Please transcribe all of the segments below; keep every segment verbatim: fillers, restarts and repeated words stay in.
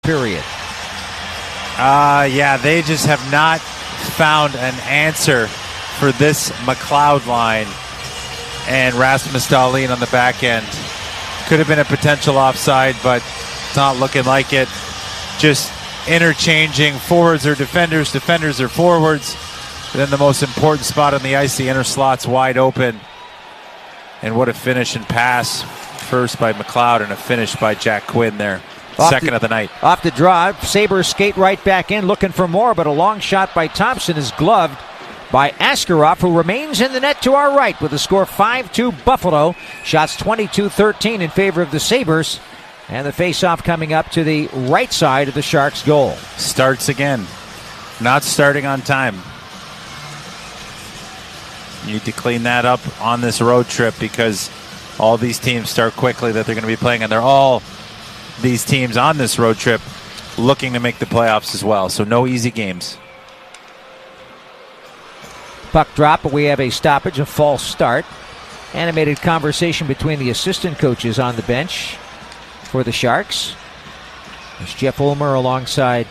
period. Uh, yeah, they just have not found an answer for this McLeod line. And Rasmus Dahlin on the back end. Could have been a potential offside, but it's not looking like it. Just interchanging forwards or defenders, defenders or forwards. And then the most important spot on the ice, the inner slot's wide open. And what a finish and pass. First by McLeod and a finish by Jack Quinn there. Off Second the, of the night. Off the draw, Sabres skate right back in looking for more, but a long shot by Thompson is gloved by Askarov, who remains in the net to our right with the score five two Buffalo. Shots twenty-two thirteen in favor of the Sabres. And the faceoff coming up to the right side of the Sharks' goal. Starts again. Not starting on time. You need to clean that up on this road trip because all these teams start quickly that they're going to be playing, and they're all these teams on this road trip looking to make the playoffs as well. So no easy games. Puck drop, but we have a stoppage, a false start. Animated conversation between the assistant coaches on the bench for the Sharks. There's Jeff Ulmer alongside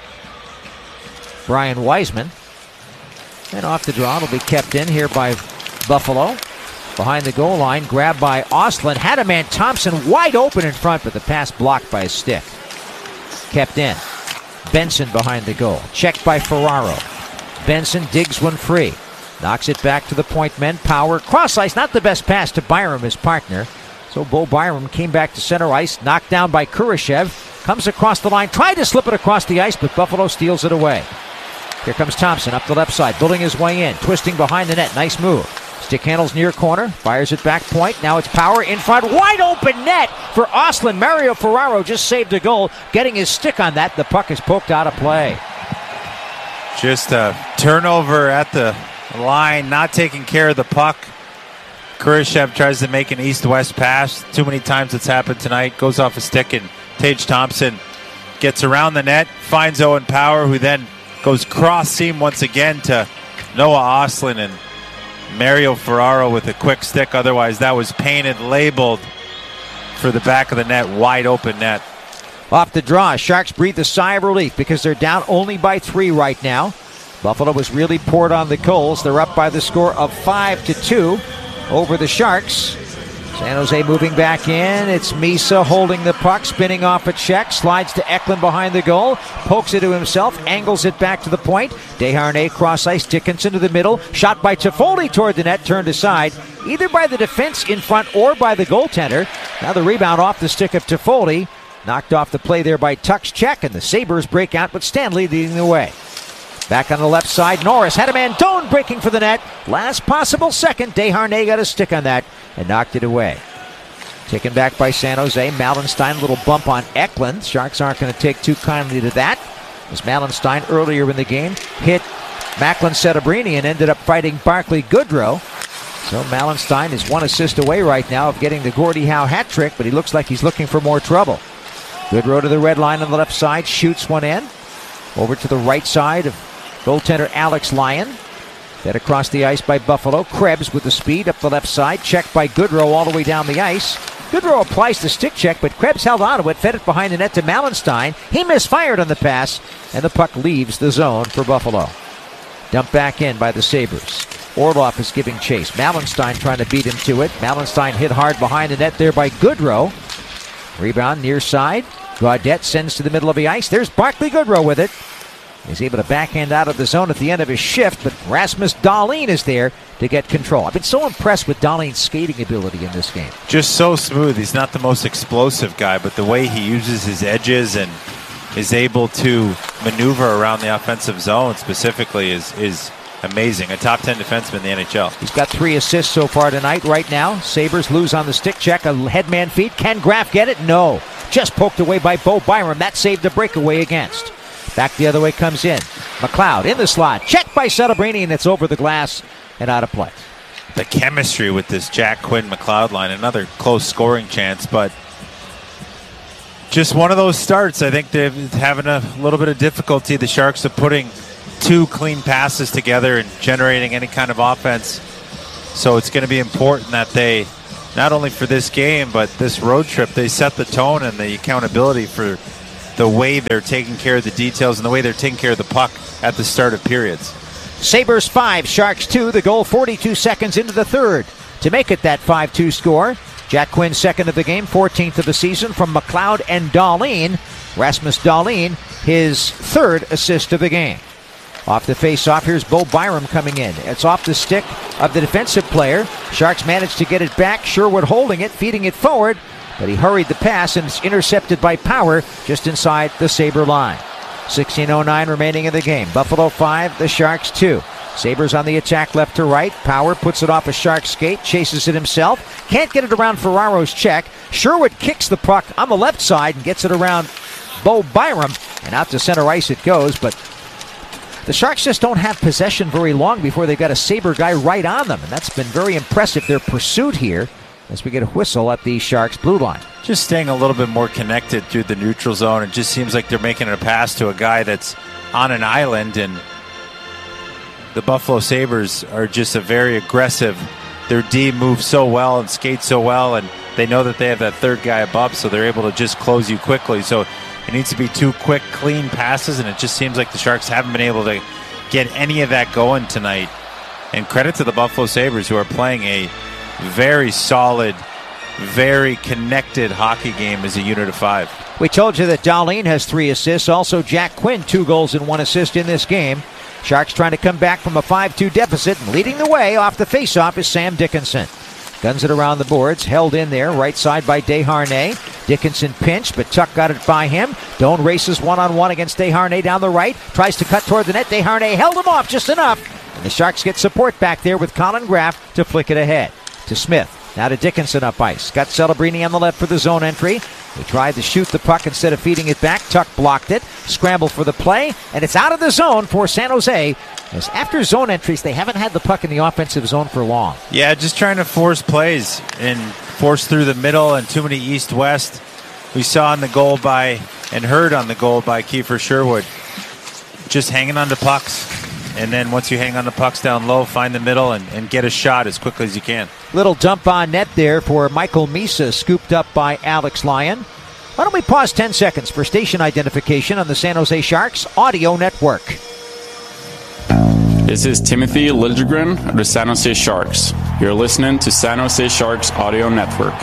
Brian Wiseman. And off the draw, it'll be kept in here by Buffalo. Behind the goal line, grabbed by Ostlund. Had a man, Thompson, wide open in front, but the pass blocked by a stick. Kept in. Benson behind the goal. Checked by Ferraro. Benson digs one free. Knocks it back to the point men. Power. Cross ice. Not the best pass to Byram, his partner. So Bo Byram came back to center ice. Knocked down by Kurashev. Comes across the line. Tried to slip it across the ice, but Buffalo steals it away. Here comes Thompson up the left side. Building his way in. Twisting behind the net. Nice move. Stick handles near corner. Fires it back point. Now it's Power in front. Wide open net for Ostlund. Mario Ferraro just saved a goal. Getting his stick on that. The puck is poked out of play. Just a turnover at the line, not taking care of the puck. Kurashev tries to make an east-west pass. Too many times it's happened tonight. Goes off a stick, and Tage Thompson gets around the net, finds Owen Power, who then goes cross-seam once again to Noah Ostlund, and Mario Ferraro with a quick stick. Otherwise, that was painted, labeled for the back of the net, wide open net. Off the draw, Sharks breathe a sigh of relief because they're down only by three right now. Buffalo was really poured on the coals. They're up by the score of five to two over the Sharks. San Jose moving back in. It's Misa holding the puck, spinning off a check, slides to Eklund behind the goal, pokes it to himself, angles it back to the point. Desharnais cross ice, Dickinson to the middle, shot by Toffoli toward the net, turned aside, either by the defense in front or by the goaltender. Now the rebound off the stick of Toffoli. Knocked off the play there by Tuck's check, and the Sabres break out with Stanley leading the way. Back on the left side, Norris had a man, Doan breaking for the net. Last possible second, Desharnais got a stick on that and knocked it away. Taken back by San Jose, Malenstein, a little bump on Eklund. Sharks aren't going to take too kindly to that, as Malenstein earlier in the game hit Macklin Setebrini and ended up fighting Barclay Goodrow. So Malenstein is one assist away right now of getting the Gordie Howe hat trick, but he looks like he's looking for more trouble. Goodrow to the red line on the left side, shoots one in. Over to the right side of goaltender Alex Lyon. Fed across the ice by Buffalo. Krebs with the speed up the left side. Checked by Goodrow all the way down the ice. Goodrow applies the stick check, but Krebs held on to it, fed it behind the net to Malenstein. He misfired on the pass, and the puck leaves the zone for Buffalo. Dumped back in by the Sabres. Orlov is giving chase. Malenstein trying to beat him to it. Malenstein hit hard behind the net there by Goodrow. Rebound near side. Gaudette sends to the middle of the ice. There's Barclay Goodrow with it. He's able to backhand out of the zone at the end of his shift, but Rasmus Dahlin is there to get control. I've been so impressed with Dahlin's skating ability in this game. Just so smooth. He's not the most explosive guy, but the way he uses his edges and is able to maneuver around the offensive zone specifically is, is amazing. A top ten defenseman in the N H L. He's got three assists so far tonight. Right now, Sabres lose on the stick check. A headman feed. Can Graf get it? No. Just poked away by Bo Byram. That saved the breakaway against. Back the other way comes in. McLeod in the slot. Checked by Setebrini, and it's over the glass and out of play. The chemistry with this Jack Quinn McLeod line. Another close scoring chance, but just one of those starts. I think they're having a little bit of difficulty, the Sharks, of putting two clean passes together and generating any kind of offense. So it's going to be important that they, not only for this game, but this road trip, they set the tone and the accountability for the way they're taking care of the details and the way they're taking care of the puck at the start of periods. Sabres five, Sharks two. The goal forty-two seconds into the third to make it that five two score. Jack Quinn second of the game, fourteenth of the season from McLeod and Dahlin. Rasmus Dahlin, his third assist of the game. Off the face-off, here's Bo Byram coming in. It's off the stick of the defensive player. Sharks managed to get it back. Sherwood holding it, feeding it forward, but he hurried the pass and it's intercepted by Power just inside the Sabre line. sixteen oh nine remaining in the game. Buffalo five, the Sharks two. Sabres on the attack left to right. Power puts it off a Sharks skate, chases it himself. Can't get it around Ferraro's check. Sherwood kicks the puck on the left side and gets it around Bo Byram, and out to center ice it goes, but the Sharks just don't have possession very long before they've got a Sabre guy right on them, and that's been very impressive, their pursuit here, as we get a whistle at the Sharks blue line. Just staying a little bit more connected through the neutral zone. It just seems like they're making a pass to a guy that's on an island, and the Buffalo Sabres are just a very aggressive. Their D moves so well and skates so well, and they know that they have that third guy above, so they're able to just close you quickly. So it needs to be two quick, clean passes, and it just seems like the Sharks haven't been able to get any of that going tonight. And credit to the Buffalo Sabres, who are playing a very solid, very connected hockey game as a unit of five. We told you that Dahlin has three assists. Also, Jack Quinn, two goals and one assist in this game. Sharks trying to come back from a five two deficit, and leading the way off the faceoff is Sam Dickinson. Guns it around the boards, held in there, right side by Desharnais. Dickinson pinched, but Tuck got it by him. Doan races one-on-one against Desharnais down the right, tries to cut toward the net. Desharnais held him off just enough, and the Sharks get support back there with Colin Graff to flick it ahead. To Smith, now to Dickinson up ice. Got Celebrini on the left for the zone entry. They tried to shoot the puck instead of feeding it back. Tuck blocked it, scrambled for the play, and it's out of the zone for San Jose. As after zone entries, they haven't had the puck in the offensive zone for long. Yeah, just trying to force plays and force through the middle and too many east-west. We saw on the goal by, and heard on the goal by Kiefer Sherwood, just hanging on to pucks. And then once you hang on the pucks down low, find the middle and, and get a shot as quickly as you can. Little dump on net there for Michael Misa, scooped up by Alex Lyon. Why don't we pause ten seconds for station identification on the San Jose Sharks Audio Network. This is Timothy Liljegren of the San Jose Sharks. You're listening to San Jose Sharks Audio Network.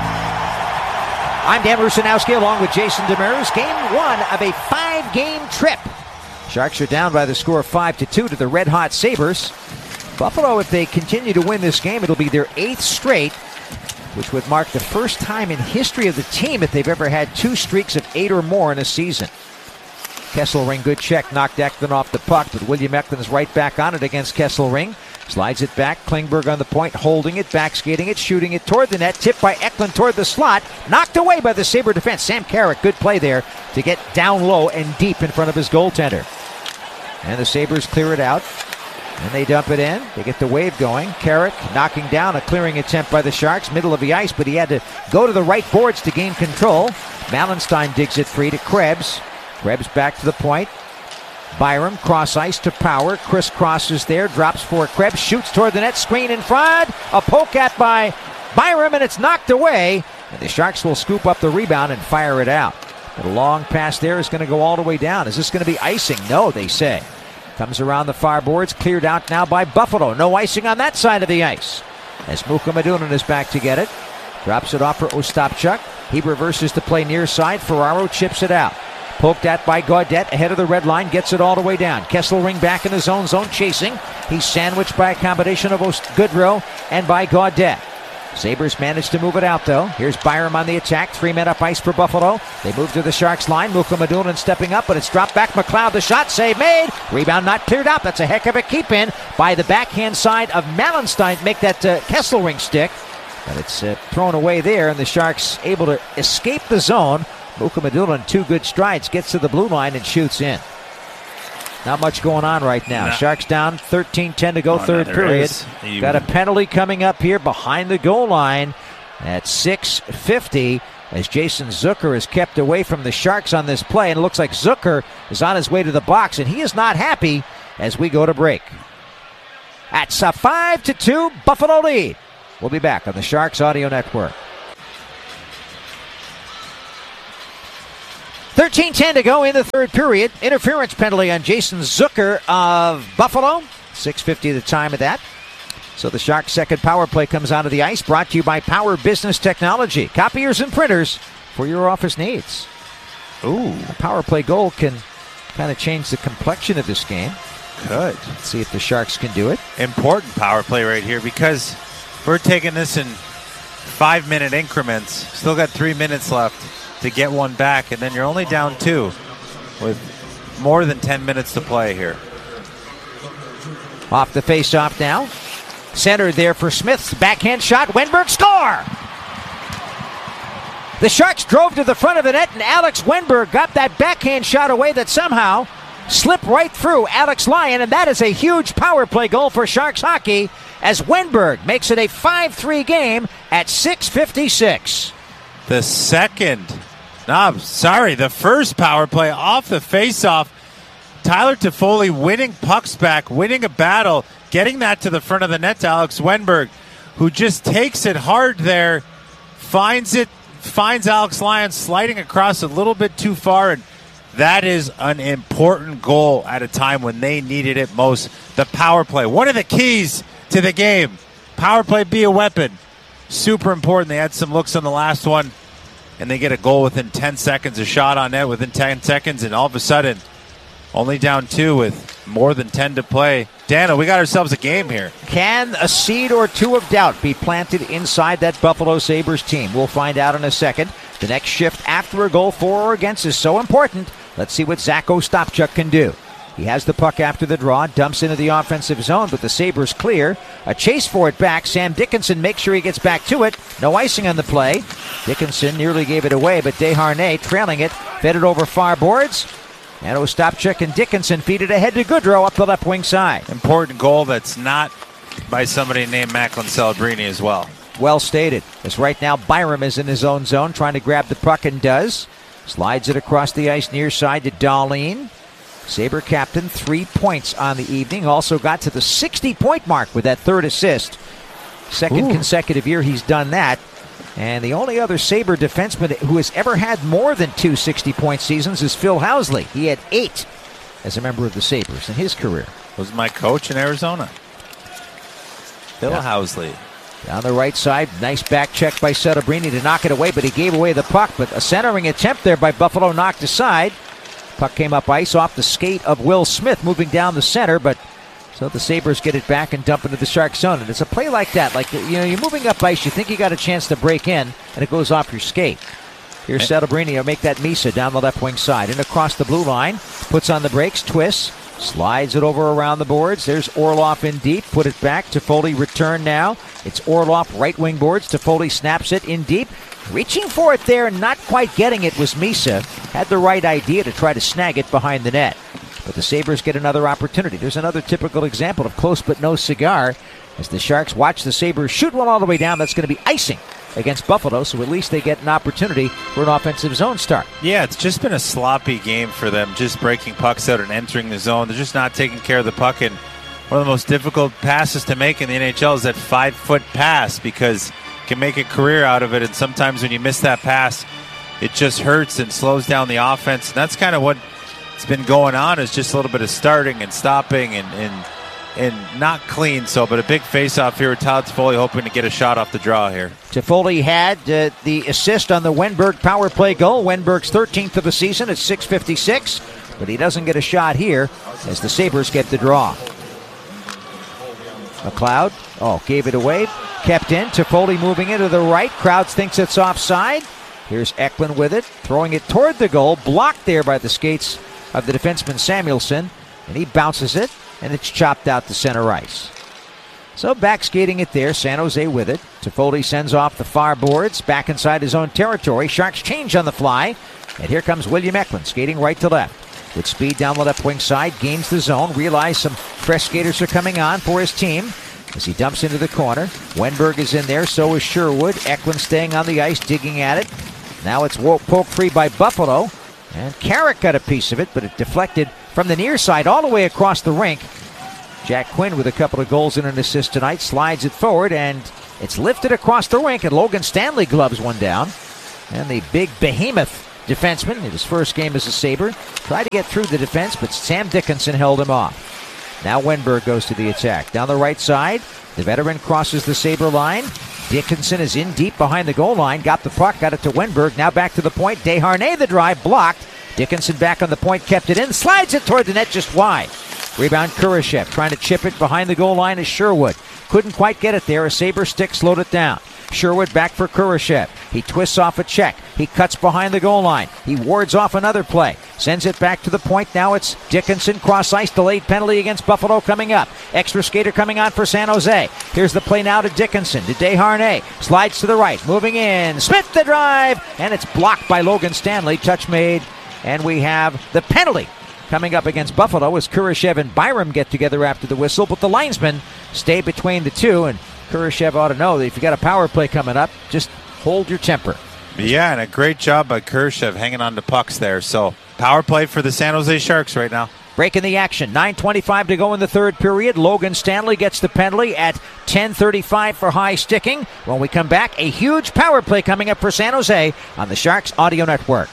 I'm Dan Rusanowski along with Jason Demers. Game one of a five-game trip. Sharks are down by the score of five to two to the red-hot Sabres. Buffalo, if they continue to win this game, it'll be their eighth straight, which would mark the first time in history of the team that they've ever had two streaks of eight or more in a season. Kesselring, good check, knocked Eklund off the puck, but William Eklund's right back on it against Kesselring. Slides it back, Klingberg on the point, holding it, back skating it, shooting it toward the net, tipped by Eklund toward the slot, knocked away by the Sabre defense. Sam Carrick, good play there to get down low and deep in front of his goaltender. And the Sabres clear it out. And they dump it in. They get the wave going. Carrick knocking down a clearing attempt by the Sharks, middle of the ice, but he had to go to the right boards to gain control. Malenstein digs it free to Krebs. Krebs back to the point. Byram cross ice to Power. Chris crosses there, drops for Krebs, shoots toward the net, screen in front. A poke at by Byram, and it's knocked away. And the Sharks will scoop up the rebound and fire it out. But a long pass there is going to go all the way down. Is this going to be icing? No, they say. Comes around the far boards, cleared out now by Buffalo. No icing on that side of the ice. As Muka Madunan is back to get it. Drops it off for Ostapchuk. He reverses the play near side. Ferraro chips it out. Poked at by Gaudette ahead of the red line. Gets it all the way down. Kesselring back in the zone. Zone chasing. He's sandwiched by a combination of Ost- Goodrow and by Gaudette. Sabres managed to move it out, though. Here's Byram on the attack. Three men up ice for Buffalo. They move to the Sharks line. Muka Madunan stepping up, but it's dropped back. McLeod, the shot save made. Rebound not cleared out. That's a heck of a keep-in by the backhand side of Malenstein. Make that uh, Kesselring stick. But it's uh, thrown away there, and the Sharks able to escape the zone. Muka Madunan, two good strides, gets to the blue line and shoots in. Not much going on right now. No. Sharks down, thirteen ten to go, oh, third no, period. You... Got a penalty coming up here behind the goal line at six fifty as Jason Zucker is kept away from the Sharks on this play. And it looks like Zucker is on his way to the box, and he is not happy as we go to break. That's a five to two Buffalo lead. We'll be back on the Sharks Audio Network. thirteen ten to go in the third period. Interference penalty on Jason Zucker of Buffalo. six fifty the time of that. So the Sharks' second power play comes onto the ice, brought to you by Power Business Technology. Copiers and printers for your office needs. Ooh. A power play goal can kind of change the complexion of this game. Could. Let's see if the Sharks can do it. Important power play right here because we're taking this in five-minute increments. Still got three minutes left to get one back, and then you're only down two with more than ten minutes to play here. Off the face-off now. Centered there for Smith's backhand shot. Wenberg score! The Sharks drove to the front of the net, and Alex Wenberg got that backhand shot away that somehow slipped right through Alex Lyon, and that is a huge power play goal for Sharks hockey as Wenberg makes it a five three game at six fifty-six. The second, no, I'm sorry, the first power play off the face-off. Tyler Toffoli winning pucks back, winning a battle, getting that to the front of the net to Alex Wenberg, who just takes it hard there, finds it, finds Alex Lyon sliding across a little bit too far, and that is an important goal at a time when they needed it most. The power play, one of the keys to the game. Power play be a weapon. Super important. They had some looks on the last one, and they get a goal within ten seconds, a shot on net within ten seconds, and all of a sudden, only down two with more than ten to play. Dano, we got ourselves a game here. Can a seed or two of doubt be planted inside that Buffalo Sabres team? We'll find out in a second. The next shift after a goal for or against is so important. Let's see what Zach Ostapchuk can do. He has the puck after the draw, dumps into the offensive zone, but the Sabres clear. A chase for it back. Sam Dickinson makes sure he gets back to it. No icing on the play. Dickinson nearly gave it away, but Desharnais, trailing it, fed it over far boards. And Ostapchuk and Dickinson feed it ahead to Goodrow up the left wing side. Important goal that's not by somebody named Macklin Celebrini as well. Well stated. As right now Byram is in his own zone trying to grab the puck and does. Slides it across the ice near side to Dahlin. Sabre captain, three points on the evening. Also got to the sixty-point mark with that third assist. Second Ooh. consecutive year he's done that. And the only other Sabre defenseman who has ever had more than two sixty-point seasons is Phil Housley. He had eight as a member of the Sabres in his career. Was my coach in Arizona. Phil yeah. Housley. Down the right side, nice back check by Celebrini to knock it away, but he gave away the puck. But a centering attempt there by Buffalo knocked aside. Puck came up ice off the skate of Will Smith moving down the center, but so the Sabres get it back and dump into the Shark zone. And it's a play like that. Like, you know, you're moving up ice, you think you got a chance to break in, and it goes off your skate. Here's Celebrini will make that Misa down the left wing side. And across the blue line, puts on the brakes, twists, slides it over around the boards. There's Orlov in deep, put it back. Toffoli return now. It's Orlov right wing boards. Toffoli snaps it in deep. Reaching for it there and not quite getting it was Misa. Had the right idea to try to snag it behind the net. But the Sabres get another opportunity. There's another typical example of close but no cigar as the Sharks watch the Sabres shoot one all the way down. That's going to be icing against Buffalo, so at least they get an opportunity for an offensive zone start. Yeah, it's just been a sloppy game for them, just breaking pucks out and entering the zone. They're just not taking care of the puck, and one of the most difficult passes to make in the N H L is that five-foot pass because you can make a career out of it, and sometimes when you miss that pass, it just hurts and slows down the offense, and that's kind of what it's been going on, is just a little bit of starting and stopping and and, and not clean. So, but a big face-off here with Tyler Toffoli hoping to get a shot off the draw here. Toffoli had uh, the assist on the Wenberg power play goal. Wenberg's thirteenth of the season at six fifty-six, but he doesn't get a shot here as the Sabres get the draw. McLeod, oh, gave it away, kept in. Toffoli moving into the right. Krauts thinks it's offside. Here's Eklund with it, throwing it toward the goal, blocked there by the skates of the defenseman Samuelson, and he bounces it, and it's chopped out to center ice. So back skating it there, San Jose with it. Toffoli sends off the far boards, back inside his own territory. Sharks change on the fly, and here comes William Eklund skating right to left. With speed down the left wing side, gains the zone, realize some fresh skaters are coming on for his team as he dumps into the corner. Wenberg is in there, so is Sherwood. Eklund staying on the ice, digging at it. Now it's poked free by Buffalo, and Carrick got a piece of it, but it deflected from the near side all the way across the rink. Jack Quinn with a couple of goals and an assist tonight slides it forward, and it's lifted across the rink, and Logan Stanley gloves one down. And the big behemoth defenseman in his first game as a Sabre. Tried to get through the defense, but Sam Dickinson held him off. Now Wenberg goes to the attack. Down the right side, the veteran crosses the Sabre line. Dickinson is in deep behind the goal line. Got the puck, got it to Wenberg. Now back to the point. Desharnais the drive, blocked. Dickinson back on the point, kept it in. Slides it toward the net just wide. Rebound Kurashev trying to chip it behind the goal line is Sherwood. Couldn't quite get it there. A Sabre stick slowed it down. Sherwood back for Kurashev. He twists off a check. He cuts behind the goal line. He wards off another play. Sends it back to the point. Now it's Dickinson. Cross ice. Delayed penalty against Buffalo coming up. Extra skater coming on for San Jose. Here's the play now to Dickinson. To Desharnais. Slides to the right. Moving in. Smith the drive. And it's blocked by Logan Stanley. Touch made. And we have the penalty coming up against Buffalo as Kurashev and Byram get together after the whistle. But the linesmen stay between the two. And Kurashev ought to know that if you got a power play coming up, just hold your temper. Yeah, and a great job by Kurashev hanging on to pucks there. So power play for the San Jose Sharks right now. Breaking the action. nine twenty-five to go in the third period. Logan Stanley gets the penalty at ten thirty-five for high sticking. When we come back, a huge power play coming up for San Jose on the Sharks Audio Network.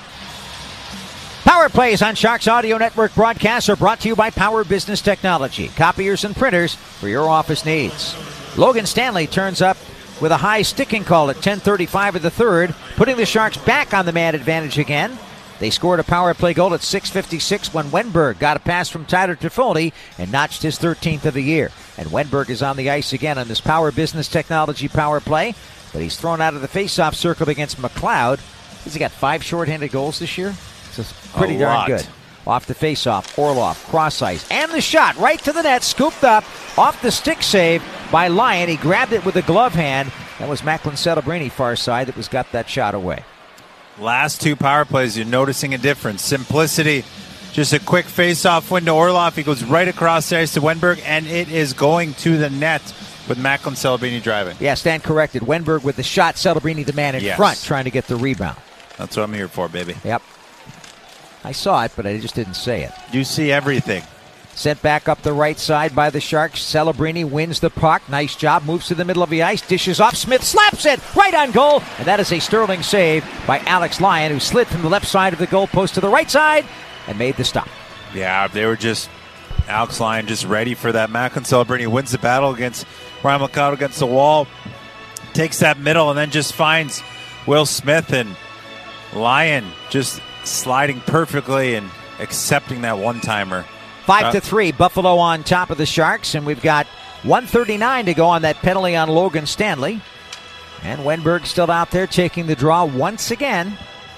Power plays on Sharks Audio Network broadcasts are brought to you by Power Business Technology. Copiers and printers for your office needs. Logan Stanley turns up with a high sticking call at ten thirty-five of the third, putting the Sharks back on the man advantage again. They scored a power play goal at six fifty-six when Wenberg got a pass from Tyler Toffoli and notched his thirteenth of the year. And Wenberg is on the ice again on this Power Business Technology power play, but he's thrown out of the faceoff circle against McLeod. Has he got five shorthanded goals this year? It's pretty darn good. Off the faceoff, Orlov, cross ice, and the shot right to the net, scooped up off the stick save by Lyon. He grabbed it with a glove hand. That was Macklin Celebrini far side that was got that shot away. Last two power plays, you're noticing a difference. Simplicity, just a quick face-off window. Orlov, he goes right across the ice to Wenberg, and it is going to the net with Macklin Celebrini driving. Yeah, stand corrected. Wenberg with the shot, Celebrini the man in yes. front trying to get the rebound. That's what I'm here for, baby. Yep. I saw it, but I just didn't say it. You see everything. Sent back up the right side by the Sharks. Celebrini wins the puck. Nice job. Moves to the middle of the ice. Dishes off. Smith slaps it right on goal. And that is a sterling save by Alex Lyon, who slid from the left side of the goal post to the right side and made the stop. Yeah, they were just, Alex Lyon just ready for that. Macklin Celebrini wins the battle against Ryan McLeod against the wall. Takes that middle and then just finds Will Smith, and Lyon just sliding perfectly and accepting that one-timer. Five uh, to three, Buffalo on top of the Sharks, and we've got one thirty-nine to go on that penalty on Logan Stanley. And Wenberg still out there taking the draw once again.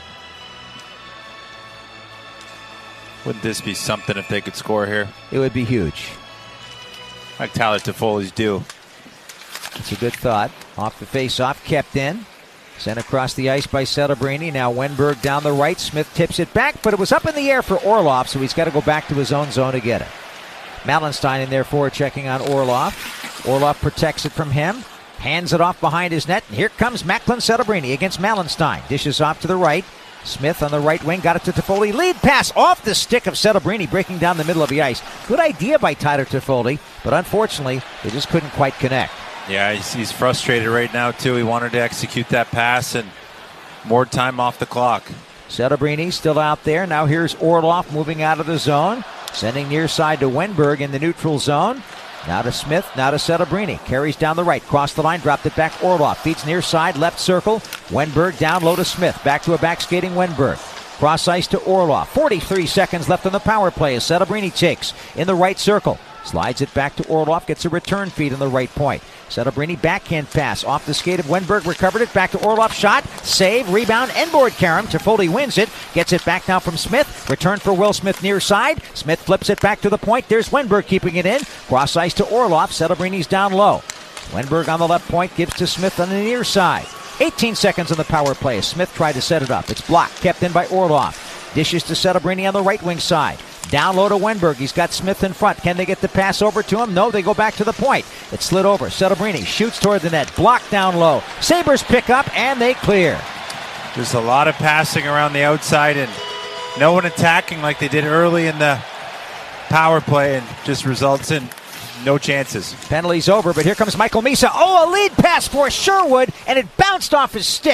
Wouldn't this be something if they could score here? It would be huge. Like Tyler Toffoli's due. It's a good thought. Off the face-off, kept in. Sent across the ice by Celebrini. Now Wenberg down the right. Smith tips it back, but it was up in the air for Orlov, so he's got to go back to his own zone to get it. Malenstein in there for checking on Orlov. Orlov protects it from him. Hands it off behind his net. And here comes Macklin Celebrini against Malenstein. Dishes off to the right. Smith on the right wing. Got it to Toffoli. Lead pass off the stick of Celebrini, breaking down the middle of the ice. Good idea by Tyler Toffoli, but unfortunately, they just couldn't quite connect. Yeah, he's, he's frustrated right now, too. He wanted to execute that pass and more time off the clock. Celebrini still out there. Now here's Orlov moving out of the zone. Sending near side to Wenberg in the neutral zone. Now to Smith, now to Celebrini. Carries down the right, cross the line, dropped it back. Orlov feeds near side, left circle. Wenberg down low to Smith. Back to a back skating Wenberg. Cross ice to Orlov. forty-three seconds left on the power play as Celebrini takes in the right circle. Slides it back to Orlov, gets a return feed on the right point. Celebrini backhand pass off the skate of Wenberg, recovered it back to Orlov, shot, save, rebound, end board Karam. Toffoli wins it, gets it back now from Smith. Return for Will Smith near side. Smith flips it back to the point. There's Wenberg keeping it in. Cross ice to Orlov. Celebrini's down low. Wenberg on the left point gives to Smith on the near side. eighteen seconds on the power play as Smith tried to set it up. It's blocked, kept in by Orlov. Dishes to Celebrini on the right wing side. Down low to Wenberg. He's got Smith in front. Can they get the pass over to him? No, they go back to the point. It slid over. Celebrini shoots toward the net. Blocked down low. Sabres pick up, and they clear. There's a lot of passing around the outside, and no one attacking like they did early in the power play, and just results in no chances. Penalty's over, but here comes Michael Misa. Oh, a lead pass for Sherwood, and it bounced off his stick.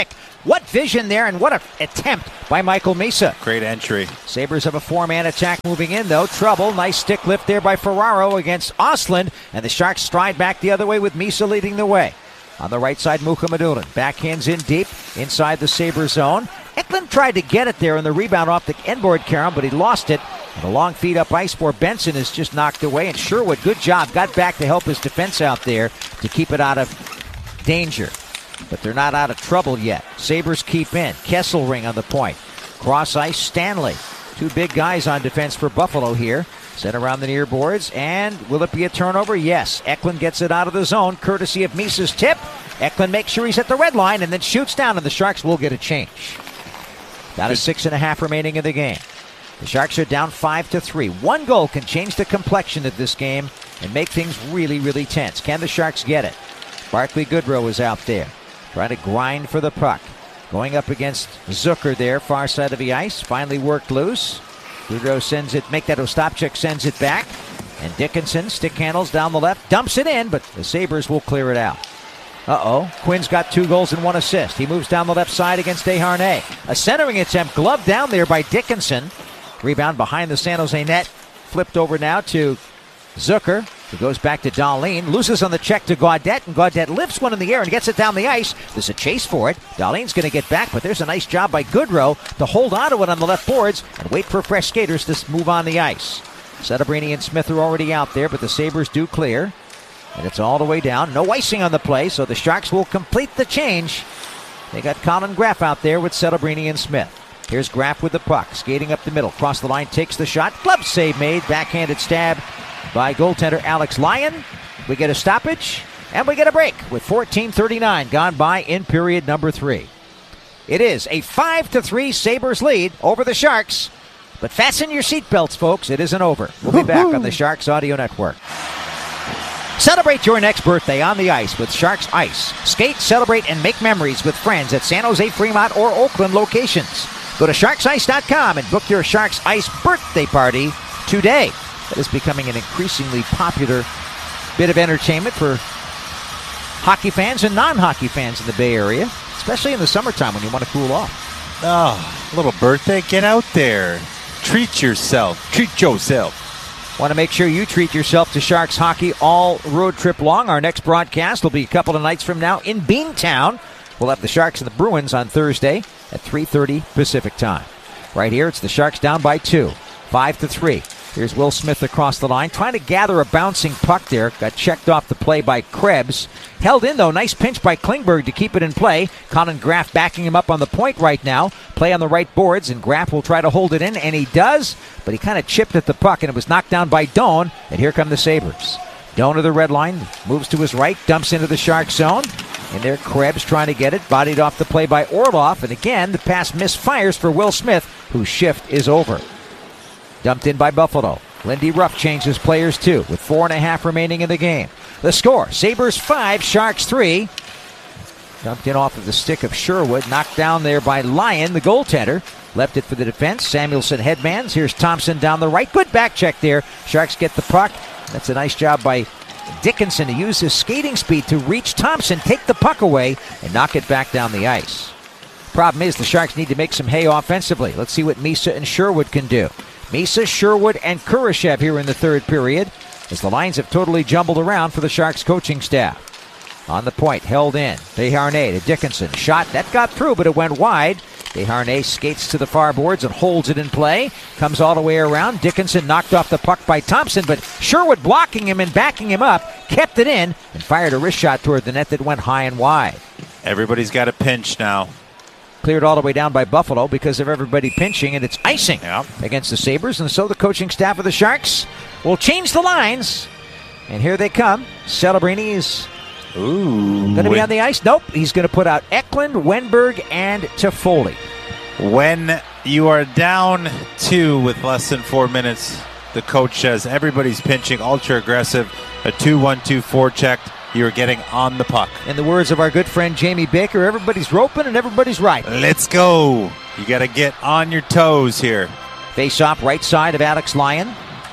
What vision there, and what an attempt by Michael Misa. Great entry. Sabres have a four-man attack moving in, though. Trouble. Nice stick lift there by Ferraro against Ostlund, and the Sharks stride back the other way with Misa leading the way. On the right side, Mukhamadullin backhands in deep inside the Sabre zone. Eklund tried to get it there in the rebound off the end board, Karam, but he lost it. And a long feed up ice for Benson is just knocked away. And Sherwood, good job, got back to help his defense out there to keep it out of danger. But they're not out of trouble yet. Sabres keep in. Kesselring on the point. Cross ice, Stanley. Two big guys on defense for Buffalo here. Set around the near boards, and will it be a turnover? Yes. Eklund gets it out of the zone, courtesy of Misa's tip. Eklund makes sure he's at the red line and then shoots down, and the Sharks will get a change. Down to six and a half remaining in the game. The Sharks are down five to three. One goal can change the complexion of this game and make things really, really tense. Can the Sharks get it? Barclay Goodrow is out there, trying to grind for the puck. Going up against Zucker there, far side of the ice. Finally worked loose. Goodrow sends it, make that Ostapchuk sends it back. And Dickinson, stick handles down the left, dumps it in, but the Sabres will clear it out. Uh-oh, Quinn's got two goals and one assist. He moves down the left side against Desharnais. A centering attempt, gloved down there by Dickinson. Rebound behind the San Jose net. Flipped over now to Zucker, who goes back to Dahlin. Loses on the check to Gaudette, and Gaudette lifts one in the air and gets it down the ice. There's a chase for it. Dahlin's going to get back, but there's a nice job by Goodrow to hold on to it on the left boards and wait for fresh skaters to move on the ice. Celebrini and Smith are already out there, but the Sabres do clear. And it's all the way down. No icing on the play, so the Sharks will complete the change. They got Colin Graff out there with Celebrini and Smith. Here's Graff with the puck, skating up the middle. Cross the line, takes the shot. Glove save made. Backhanded stab by goaltender Alex Lyon. We get a stoppage, and we get a break with fourteen thirty-nine gone by in period number three. It is a five to three Sabres lead over the Sharks. But fasten your seatbelts, folks. It isn't over. We'll be back on the Sharks Audio Network. Celebrate your next birthday on the ice with Sharks Ice. Skate, celebrate, and make memories with friends at San Jose, Fremont, or Oakland locations. Go to sharks ice dot com and book your Sharks Ice birthday party today. That is becoming an increasingly popular bit of entertainment for hockey fans and non-hockey fans in the Bay Area, especially in the summertime when you want to cool off. Oh, little birthday, get out there. Treat yourself. Treat yourself. Want to make sure you treat yourself to Sharks hockey all road trip long. Our next broadcast will be a couple of nights from now in Beantown. We'll have the Sharks and the Bruins on Thursday at three thirty Pacific time. Right here, it's the Sharks down by two, five to three. Here's Will Smith across the line, trying to gather a bouncing puck there. Got checked off the play by Krebs. Held in, though. Nice pinch by Klingberg to keep it in play. Colin Graff backing him up on the point right now. Play on the right boards, and Graff will try to hold it in, and he does. But he kind of chipped at the puck, and it was knocked down by Doan. And here come the Sabres. Doan to the red line, moves to his right, dumps into the Shark zone. And there, Krebs trying to get it. Bodied off the play by Orlov. And again, the pass misfires for Will Smith, whose shift is over. Dumped in by Buffalo. Lindy Ruff changes players too, with four and a half remaining in the game. The score, Sabres five, Sharks three. Dumped in off of the stick of Sherwood, knocked down there by Lyon, the goaltender. Left it for the defense. Samuelson headmans. Here's Thompson down the right. Good back check there. Sharks get the puck. That's a nice job by Dickinson to use his skating speed to reach Thompson, take the puck away, and knock it back down the ice. Problem is the Sharks need to make some hay offensively. Let's see what Misa and Sherwood can do. Misa, Sherwood, and Kurashev here in the third period, as the lines have totally jumbled around for the Sharks coaching staff. On the point, held in. Desharnais to Dickinson. Shot, that got through, but it went wide. Desharnais skates to the far boards and holds it in play. Comes all the way around. Dickinson knocked off the puck by Thompson, but Sherwood blocking him and backing him up, kept it in, and fired a wrist shot toward the net that went high and wide. Everybody's got a pinch now. Cleared all the way down by Buffalo because of everybody pinching, and it's icing yep. against the Sabres. And so the coaching staff of the Sharks will change the lines. And here they come. Celebrini is going to be on the ice. Nope, he's going to put out Eklund, Wenberg, and Toffoli. When you are down two with less than four minutes, the coach says everybody's pinching, ultra aggressive, a two one two four checked. You're getting on the puck. In the words of our good friend Jamie Baker, everybody's roping and everybody's right. Let's go. You got to get on your toes here. Face-off right side of Alex Lyon.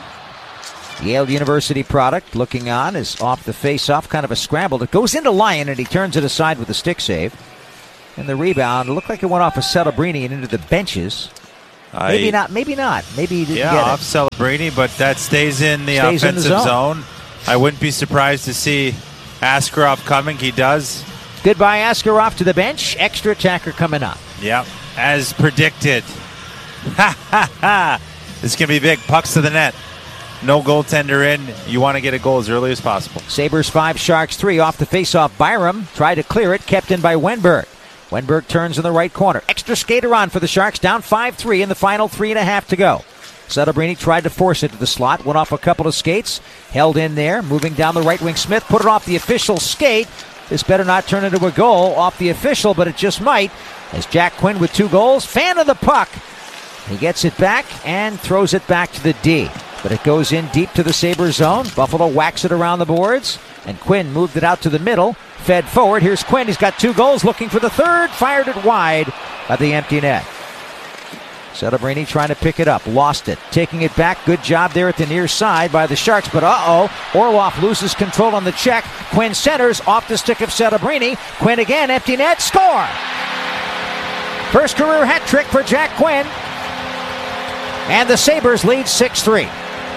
Yale University product looking on is off the face-off, kind of a scramble. It goes into Lyon and he turns it aside with a stick save. And the rebound, it looked like it went off of Celebrini and into the benches. I, maybe not, maybe not. Maybe he didn't yeah, get it. off Celebrini, but that stays in the Stays offensive in the zone. zone. I wouldn't be surprised to see Askarov coming. He does. Goodbye, Askarov to the bench. Extra attacker coming up. Yep, as predicted. Ha, ha, ha. This is going to be big. Pucks to the net. No goaltender in. You want to get a goal as early as possible. Sabres five, Sharks three. Off the faceoff, Byram tried to clear it. Kept in by Wenberg. Wenberg turns in the right corner. Extra skater on for the Sharks. Down five three in the final three and a half to go. Celebrini tried to force it to the slot. Went off a couple of skates. Held in there. Moving down the right wing. Smith put it off the official skate. This better not turn into a goal off the official, but it just might. As Jack Quinn with two goals. Fan of the puck. He gets it back and throws it back to the D. But it goes in deep to the Sabres zone. Buffalo whacks it around the boards. And Quinn moved it out to the middle. Fed forward. Here's Quinn. He's got two goals. Looking for the third. Fired it wide at the empty net. Celebrini trying to pick it up. Lost it. Taking it back. Good job there at the near side by the Sharks. But uh-oh. Orlov loses control on the check. Quinn centers off the stick of Celebrini. Quinn again. Empty net. Score! First career hat trick for Jack Quinn. And the Sabres lead six three.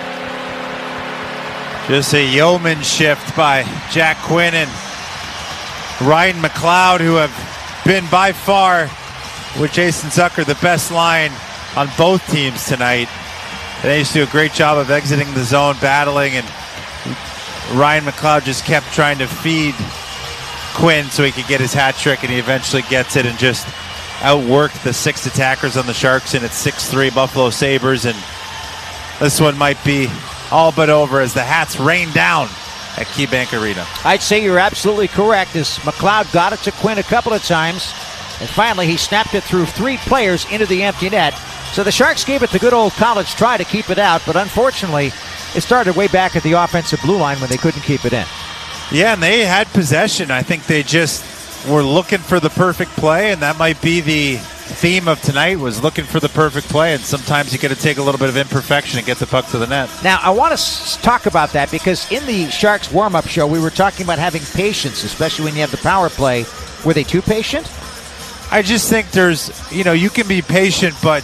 Just a yeoman shift by Jack Quinn and Ryan McLeod, who have been by far, with Jason Zucker, the best line on both teams tonight. They used to do a great job of exiting the zone, battling, and Ryan McLeod just kept trying to feed Quinn so he could get his hat trick, and he eventually gets it and just outworked the six attackers on the Sharks, and it's six three Buffalo Sabres, and this one might be all but over as the hats rain down at KeyBank Arena. I'd say you're absolutely correct, as McLeod got it to Quinn a couple of times, and finally he snapped it through three players into the empty net. So the Sharks gave it the good old college try to keep it out, but unfortunately it started way back at the offensive blue line when they couldn't keep it in. Yeah, and they had possession. I think they just were looking for the perfect play, and that might be the theme of tonight, was looking for the perfect play, and sometimes you got to take a little bit of imperfection and get the puck to the net. Now, I want to s- talk about that because in the Sharks warm-up show, we were talking about having patience, especially when you have the power play. Were they too patient? I just think there's, you know, you can be patient, but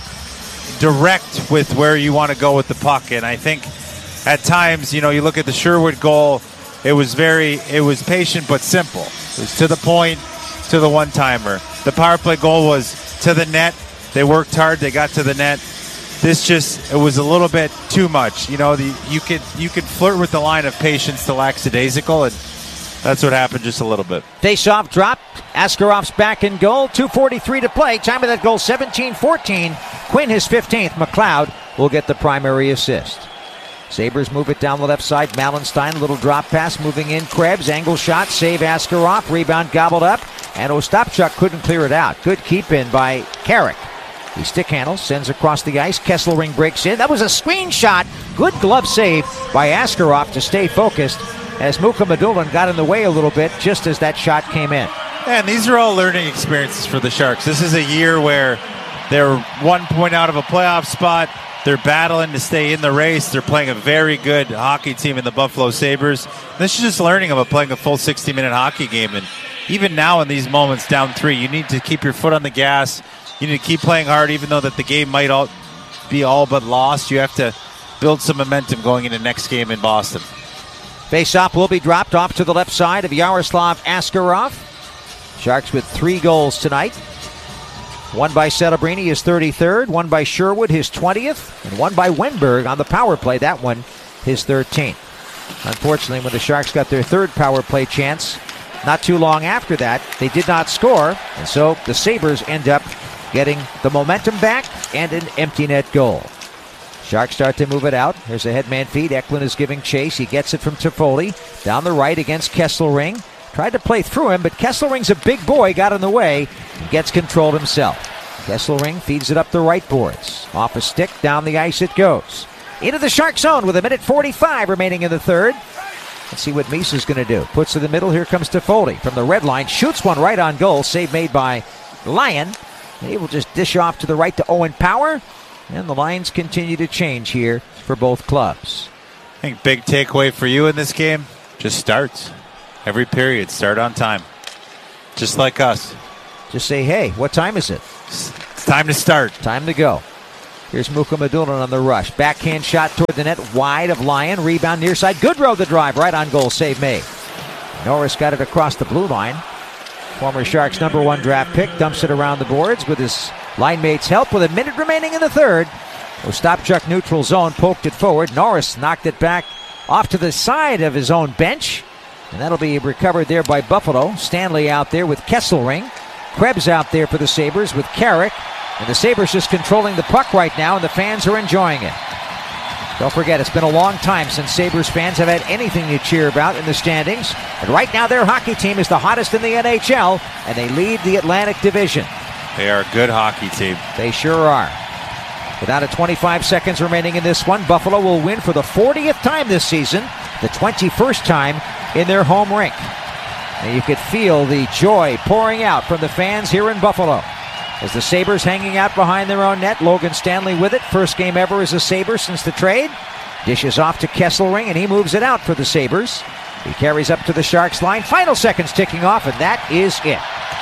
direct with where you want to go with the puck, and I think at times, you know, you look at the Sherwood goal, it was very, it was patient but simple. It was to the point, to the one-timer. The power play goal was to the net. They worked hard. They got to the net. This just, it was a little bit too much. You know, the, you could you could flirt with the line of patience to lackadaisical, and that's what happened just a little bit. Face-off drop. Askarov's back in goal. two forty-three to play. Time of that goal, seventeen fourteen. Quinn his fifteenth. McLeod will get the primary assist. Sabres move it down the left side. Malenstein, little drop pass, moving in. Krebs, angle shot, save Askarov. Rebound gobbled up, and Ostapchuk couldn't clear it out. Good keep in by Carrick. He stick handles, sends across the ice. Kesselring breaks in. That was a screen shot. Good glove save by Askarov to stay focused as Muka Madulin got in the way a little bit just as that shot came in. And these are all learning experiences for the Sharks. This is a year where they're one point out of a playoff spot. They're battling to stay in the race. They're playing a very good hockey team in the Buffalo Sabres. This is just learning about playing a full sixty-minute hockey game. And even now in these moments down three, you need to keep your foot on the gas. You need to keep playing hard, even though that the game might all be all but lost. You have to build some momentum going into next game in Boston. Face-off will be dropped off to the left side of Yaroslav Askarov. Sharks with three goals tonight. One by Celebrini, his thirty-third. One by Sherwood, his twentieth. And one by Wenberg on the power play. That one, his thirteenth. Unfortunately, when the Sharks got their third power play chance, not too long after that, they did not score. And so the Sabres end up getting the momentum back and an empty net goal. Sharks start to move it out. There's a headman feed. Eklund is giving chase. He gets it from Toffoli. Down the right against Kesselring. Tried to play through him, but Kesselring's a big boy, got in the way, and gets controlled himself. Kesselring feeds it up the right boards. Off a stick, down the ice it goes. Into the Shark zone with a minute forty-five remaining in the third. Let's see what Misa's going to do. Puts it in the middle. Here comes Toffoli from the red line. Shoots one right on goal. Save made by Lyon. He will just dish off to the right to Owen Power. And the lines continue to change here for both clubs. I think big takeaway for you in this game, just starts. Every period, start on time. Just like us. just say, hey, what time is it? It's time to start. Time to go. Here's Mukhamadullin on the rush. Backhand shot toward the net, wide of Lyon. Rebound near side. Goodrow the drive, right on goal. Save made. Norris got it across the blue line. Former Sharks number one draft pick dumps it around the boards with his line mate's help with a minute remaining in the third. Ostapchuk neutral zone, poked it forward. Norris knocked it back off to the side of his own bench. And that'll be recovered there by Buffalo. Stanley out there with Kesselring. Krebs out there for the Sabres with Carrick. And the Sabres just controlling the puck right now, and the fans are enjoying it. Don't forget, it's been a long time since Sabres fans have had anything to cheer about in the standings. And right now their hockey team is the hottest in the N H L, and they lead the Atlantic Division. They are a good hockey team. They sure are. Without a twenty-five seconds remaining in this one, Buffalo will win for the fortieth time this season, the twenty-first time in their home rink. And you could feel the joy pouring out from the fans here in Buffalo. As the Sabres hanging out behind their own net, Logan Stanley with it. First game ever as a Sabre since the trade. Dishes off to Kesselring, and he moves it out for the Sabres. He carries up to the Sharks line. Final seconds ticking off, and that is it.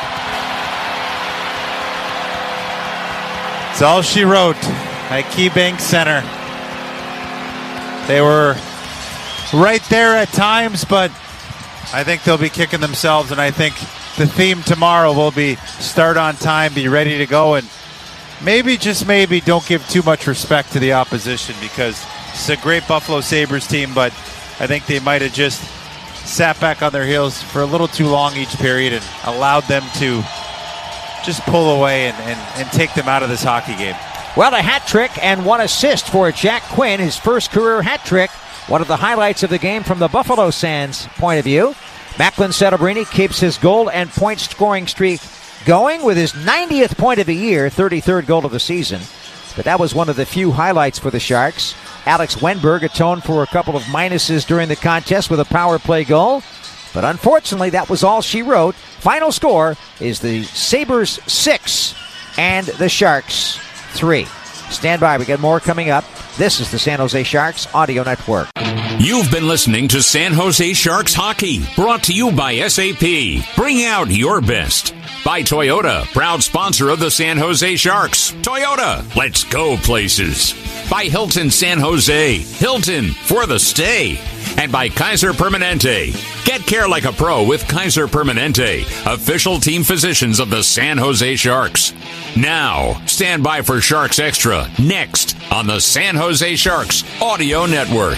It's all she wrote at KeyBank Center. They were right there at times, but I think they'll be kicking themselves, and I think the theme tomorrow will be start on time, be ready to go, and maybe, just maybe, don't give too much respect to the opposition, because it's a great Buffalo Sabres team, but I think they might have just sat back on their heels for a little too long each period and allowed them to just pull away and, and, and take them out of this hockey game. Well, a hat trick and one assist for Jack Quinn, his first career hat trick. One of the highlights of the game from the Buffalo Sands point of view. Macklin Celebrini keeps his goal and point scoring streak going with his ninetieth point of the year, thirty-third goal of the season. But that was one of the few highlights for the Sharks. Alex Wenberg atoned for a couple of minuses during the contest with a power play goal. But unfortunately, that was all she wrote. Final score is the Sabres six and the Sharks three. Stand by, we got more coming up. This is the San Jose Sharks Audio Network. You've been listening to San Jose Sharks Hockey, brought to you by S A P. Bring out your best. By Toyota, proud sponsor of the San Jose Sharks. Toyota, let's go places. By Hilton San Jose, Hilton for the stay. And by Kaiser Permanente. Get care like a pro with Kaiser Permanente, official team physicians of the San Jose Sharks. Now, stand by for Sharks Extra, next on the San Jose Sharks Audio Network.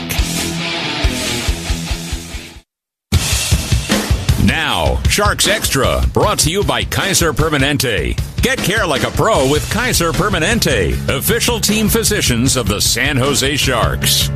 Now, Sharks Extra, brought to you by Kaiser Permanente. Get care like a pro with Kaiser Permanente, official team physicians of the San Jose Sharks.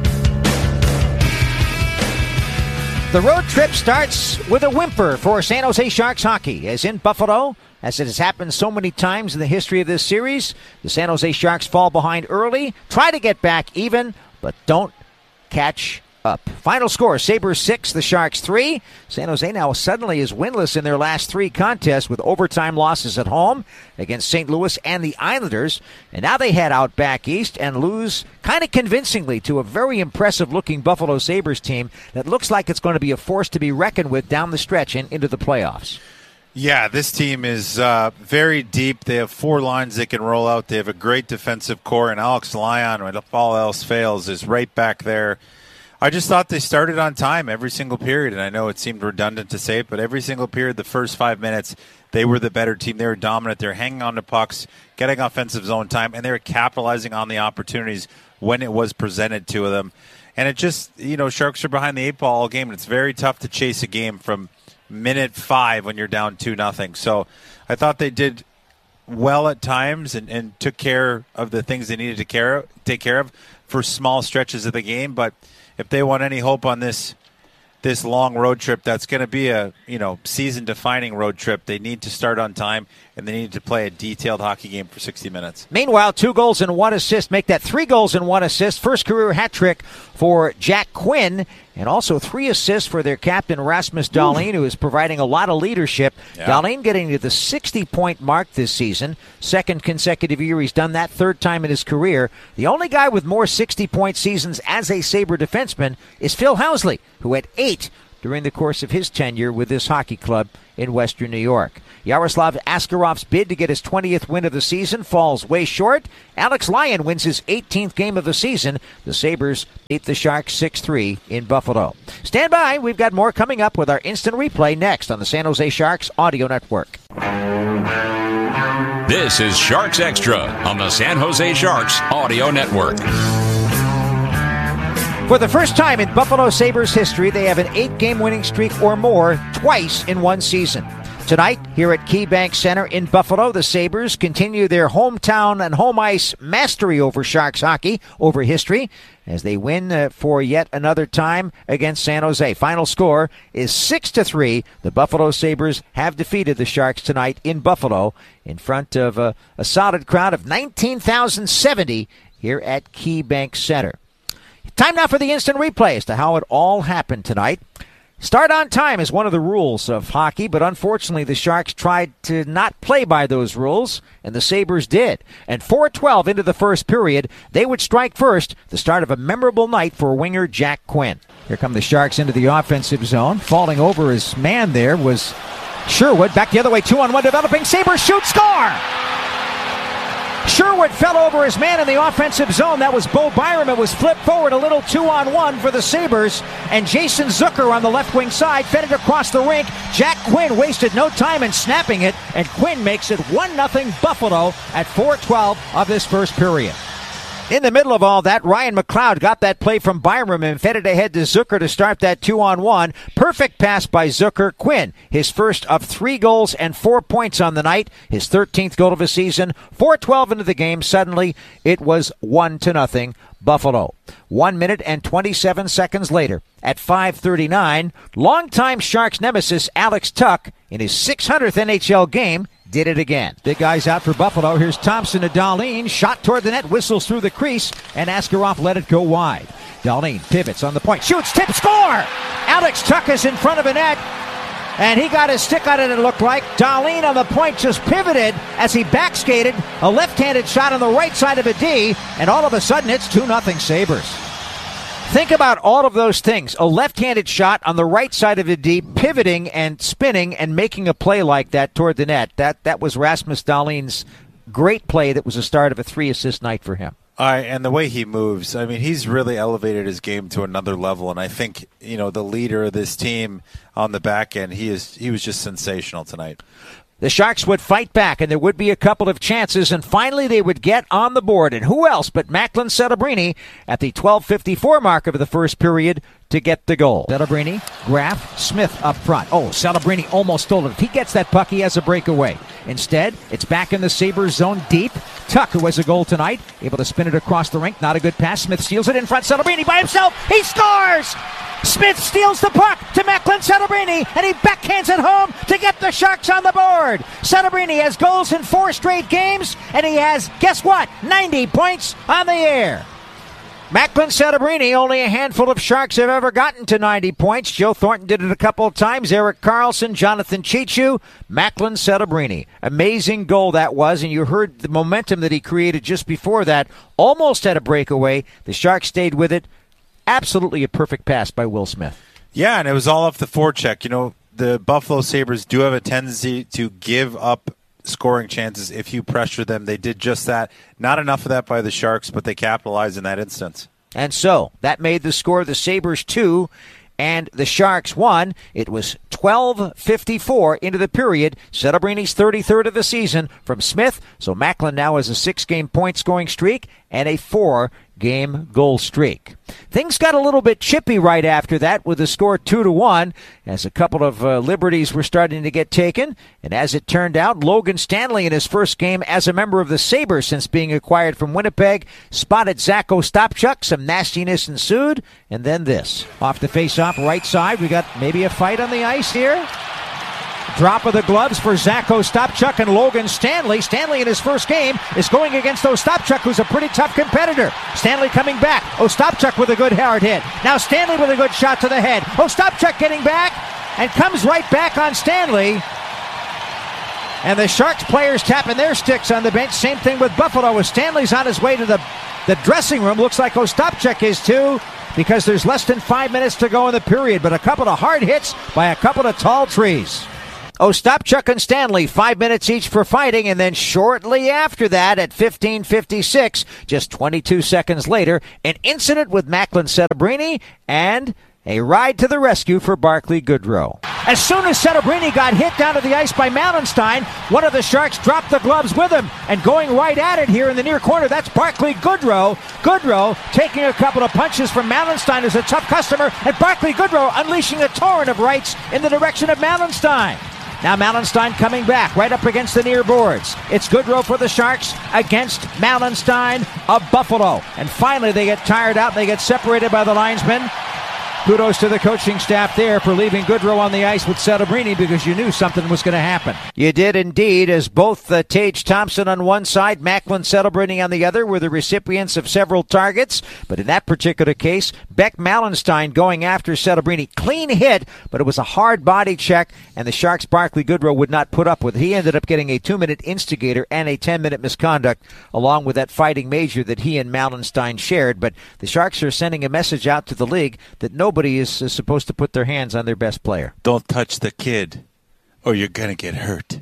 The road trip starts with a whimper for San Jose Sharks hockey. As in Buffalo, as it has happened so many times in the history of this series, the San Jose Sharks fall behind early, try to get back even, but don't catch up. Final score, Sabres six, the Sharks three. San Jose now suddenly is winless in their last three contests with overtime losses at home against Saint Louis and the Islanders. And now they head out back east and lose kind of convincingly to a very impressive-looking Buffalo Sabres team that looks like it's going to be a force to be reckoned with down the stretch and into the playoffs. Yeah, this team is uh, very deep. They have four lines they can roll out. They have a great defensive core, and Alex Lyon, when all else fails, is right back there. I just thought they started on time every single period, and I know it seemed redundant to say it, but every single period, the first five minutes, they were the better team. They were dominant. They're hanging on to pucks, getting offensive zone time, and they were capitalizing on the opportunities when it was presented to them. And it just, you know, Sharks are behind the eight ball all game, and it's very tough to chase a game from minute five when you're down two nothing. So I thought they did well at times and, and took care of the things they needed to care, take care of for small stretches of the game, but if they want any hope on this this long road trip, that's going to be a you know season-defining road trip. They need to start on time, and they need to play a detailed hockey game for sixty minutes. Meanwhile, two goals and one assist make that three goals and one assist. First career hat trick for Jack Quinn, and also three assists for their captain, Rasmus Dahlin, who is providing a lot of leadership. Yeah. Dahlin getting to the sixty-point mark this season. Second consecutive year he's done that, third time in his career. The only guy with more sixty-point seasons as a Sabre defenseman is Phil Housley, who had eight during the course of his tenure with this hockey club in Western New York. Yaroslav Askarov's bid to get his twentieth win of the season falls way short. Alex Lyon wins his eighteenth game of the season. The Sabres beat the Sharks six three in Buffalo. Stand by. We've got more coming up with our instant replay next on the San Jose Sharks Audio Network. This is Sharks Extra on the San Jose Sharks Audio Network. For the first time in Buffalo Sabres history, they have an eight-game winning streak or more twice in one season. Tonight, here at KeyBank Center in Buffalo, the Sabres continue their hometown and home ice mastery over Sharks hockey, over history, as they win uh, for yet another time against San Jose. Final score is six to three. The Buffalo Sabres have defeated the Sharks tonight in Buffalo in front of uh, a solid crowd of nineteen thousand seventy here at KeyBank Center. Time now for the instant replay as to how it all happened tonight. Start on time is one of the rules of hockey, but unfortunately the Sharks tried to not play by those rules, and the Sabres did. And four twelve into the first period, they would strike first, the start of a memorable night for winger Jack Quinn. Here come the Sharks into the offensive zone. Falling over his man there was Sherwood. Back the other way, two on one developing. Sabres shoot, score! Sherwood fell over his man in the offensive zone. That was Bo Byram. It was flipped forward, a little two-on-one for the Sabres. And Jason Zucker on the left wing side fed it across the rink. Jack Quinn wasted no time in snapping it, and Quinn makes it one nothing Buffalo at four twelve of this first period. In the middle of all that, Ryan McLeod got that play from Byram and fed it ahead to Zucker to start that two-on-one. Perfect pass by Zucker. Quinn, his first of three goals and four points on the night, his thirteenth goal of the season. four twelve into the game. Suddenly, it was one to nothing Buffalo. One minute and twenty-seven seconds later, at five thirty-nine, longtime Sharks nemesis Alex Tuch, in his six hundredth N H L game, did it again. Big guys out for Buffalo. Here's Thompson to Dahlin. Shot toward the net, whistles through the crease, and Askarov let it go wide. Dahlin pivots on the point. Shoots, tip, score! Alex Tuch is in front of the net, and he got his stick on it, it looked like. Dahlin on the point just pivoted as he backskated. A left-handed shot on the right side of a D, and all of a sudden it's two nothing Sabres. Think about all of those things. A left-handed shot on the right side of the D, pivoting and spinning and making a play like that toward the net. That that was Rasmus Dahlin's great play that was the start of a three-assist night for him. All right, and the way he moves, I mean, he's really elevated his game to another level, and I think, you know, the leader of this team on the back end, he is he was just sensational tonight. The Sharks would fight back, and there would be a couple of chances, and finally they would get on the board. And who else but Macklin Celebrini at the twelve fifty-four mark of the first period to get the goal. Celebrini, Graf, Smith up front. Oh, Celebrini almost stole it. If he gets that puck, he has a breakaway. Instead, it's back in the Sabres zone deep. Tuch, who has a goal tonight, able to spin it across the rink. Not a good pass. Smith steals it in front. Celebrini by himself. He scores! Smith steals the puck to Macklin Celebrini, and he backhands it home to get the Sharks on the board. Celebrini has goals in four straight games, and he has, guess what, ninety points on the air. Macklin Celebrini, only a handful of Sharks have ever gotten to ninety points. Joe Thornton did it a couple of times. Erik Karlsson, Jonathan Cheechoo, Macklin Celebrini. Amazing goal that was, and you heard the momentum that he created just before that. Almost had a breakaway. The Sharks stayed with it. Absolutely a perfect pass by Will Smith. Yeah, and it was all off the forecheck. You know, the Buffalo Sabres do have a tendency to give up scoring chances if you pressure them. They did just that. Not enough of that by the Sharks, but they capitalized in that instance. And so that made the score the Sabres two and the Sharks one. It was twelve fifty-four into the period. Celebrini's thirty-third of the season from Smith. So Macklin now has a six-game point-scoring streak and a four-game goal streak. Things got a little bit chippy right after that with the score two to one as a couple of uh, liberties were starting to get taken. And as it turned out, Logan Stanley in his first game as a member of the Sabres since being acquired from Winnipeg spotted Zach Ostapchuk. Some nastiness ensued. And then this. Off the face-off right side, we got maybe a fight on the ice here. Drop of the gloves for Zach Ostapchuk and Logan Stanley. Stanley in his first game is going against Ostapchuk, who's a pretty tough competitor. Stanley coming back. Ostapchuk with a good hard hit. Now Stanley with a good shot to the head. Ostapchuk getting back and comes right back on Stanley. And the Sharks players tapping their sticks on the bench. Same thing with Buffalo as Stanley's on his way to the, the dressing room. Looks like Ostapchuk is too. because there's less than five minutes to go in the period, but a couple of hard hits by a couple of tall trees. Ostapchuk and Stanley, five minutes each for fighting, and then shortly after that, at fifteen fifty-six, just twenty-two seconds later, an incident with Macklin Setebrini and a ride to the rescue for Barclay Goodrow. As soon as Setebrini got hit down to the ice by Mallenstein, one of the Sharks dropped the gloves with him, and going right at it here in the near corner, that's Barclay Goodrow. Goodrow taking a couple of punches from Mallenstein as a tough customer, and Barclay Goodrow unleashing a torrent of rights in the direction of Mallenstein. Now Mallenstein coming back right up against the near boards. It's Goodrow for the Sharks against Mallenstein of Buffalo. And finally they get tired out. They get separated by the linesmen. Kudos to the coaching staff there for leaving Goodrow on the ice with Setebrini, because you knew something was going to happen. You did indeed, as both uh, Tage Thompson on one side, Macklin Setebrini on the other were the recipients of several targets. But in that particular case, Beck Mallenstein going after Setebrini. Clean hit, but it was a hard body check, and the Sharks' Barclay Goodrow would not put up with it. He ended up getting a two-minute instigator and a ten-minute misconduct, along with that fighting major that he and Mallenstein shared. But the Sharks are sending a message out to the league that nobody is, is supposed to put their hands on their best player. Don't touch the kid, or you're going to get hurt.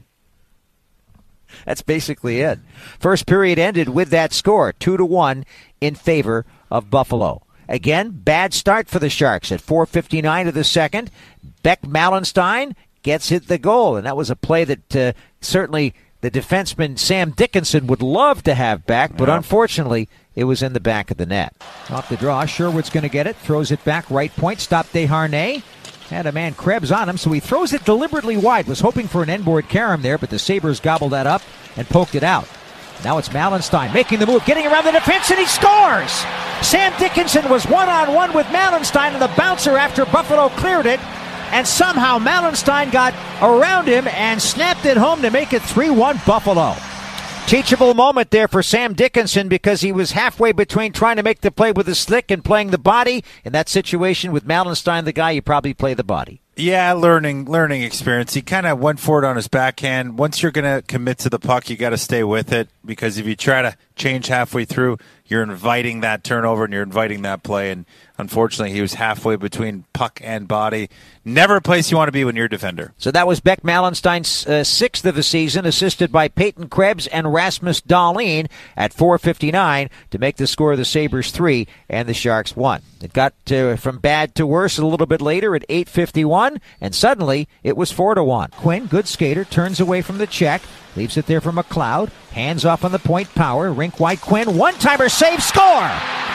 That's basically it. First period ended with that score, two to one in favor of Buffalo. Again, bad start for the Sharks at four fifty-nine of the second. Beck Mallenstein gets hit the goal, and that was a play that uh, certainly the defenseman Sam Dickinson would love to have back, but yeah. Unfortunately, it was in the back of the net. Off the draw, Sherwood's going to get it, throws it back, right point, stop Desharnais. Had a man Krebs on him, so he throws it deliberately wide. Was hoping for an end-board carom there, but the Sabres gobbled that up and poked it out. Now it's Mallenstein making the move, getting around the defense, and he scores! Sam Dickinson was one-on-one with Mallenstein and the bouncer after Buffalo cleared it, and somehow Mallenstein got around him and snapped it home to make it three one Buffalo. Teachable moment there for Sam Dickinson, because he was halfway between trying to make the play with the stick and playing the body. In that situation with Mallenstein, the guy, you probably play the body. Yeah, learning learning experience. He kind of went for it on his backhand. Once you're going to commit to the puck, you got to stay with it, because if you try to change halfway through, you're inviting that turnover and you're inviting that play. And unfortunately, he was halfway between puck and body. Never a place you want to be when you're a defender. So that was Beck Mallenstein's uh, sixth of the season, assisted by Peyton Krebs and Rasmus Dahlin at four fifty-nine to make the score of the Sabres three and the Sharks one. It got uh, from bad to worse a little bit later at eight fifty-one, and suddenly it was four to one. Quinn, good skater, turns away from the check, leaves it there for McLeod, hands off on the point, Power, rink wide, Quinn, one-timer save, score!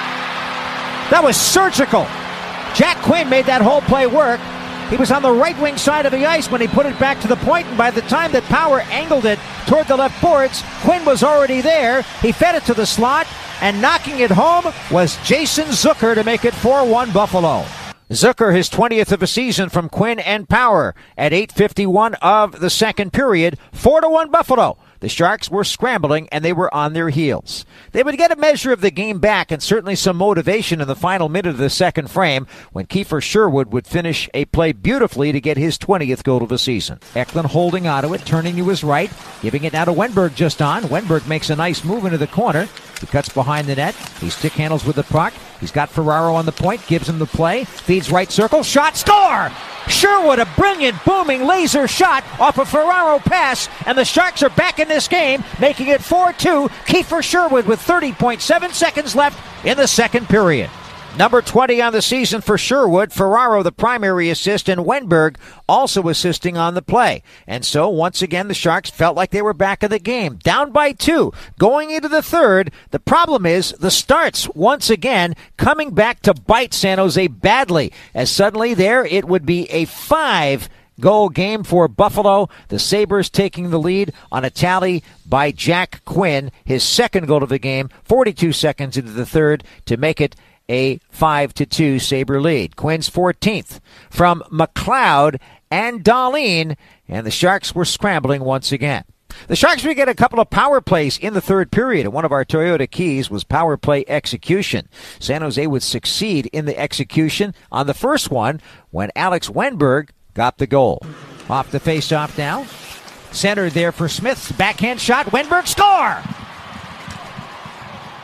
That was surgical. Jack Quinn made that whole play work. He was on the right wing side of the ice when he put it back to the point, and by the time that Power angled it toward the left boards, Quinn was already there. He fed it to the slot, and knocking it home was Jason Zucker to make it four one Buffalo. Zucker, his twentieth of a season from Quinn and Power at eight fifty-one of the second period, four to one Buffalo. The Sharks were scrambling, and they were on their heels. They would get a measure of the game back, and certainly some motivation in the final minute of the second frame, when Kiefer Sherwood would finish a play beautifully to get his twentieth goal of the season. Eklund holding onto it, turning to his right, giving it now to Wenberg just on. Wenberg makes a nice move into the corner. He cuts behind the net. He stick handles with the puck. He's got Ferraro on the point, gives him the play, feeds right circle, shot, score! Sherwood, a brilliant, booming laser shot off a Ferraro pass, and the Sharks are back in this game, making it four two. Kiefer Sherwood with thirty point seven seconds left in the second period. Number twenty on the season for Sherwood, Ferraro the primary assist, and Wenberg also assisting on the play. And so, once again, the Sharks felt like they were back in the game. Down by two, going into the third. The problem is the starts, once again, coming back to bite San Jose badly, as suddenly there it would be a five goal game for Buffalo. The Sabres taking the lead on a tally by Jack Quinn, his second goal of the game, forty-two seconds into the third to make it a five to two Sabre lead. Quinn's fourteenth from McLeod and Dahlin, and the Sharks were scrambling once again. The Sharks would get a couple of power plays in the third period, and one of our Toyota keys was power play execution. San Jose would succeed in the execution on the first one when Alex Wenberg got the goal. Off the face-off now. Center there for Smith's backhand shot. Wenberg score!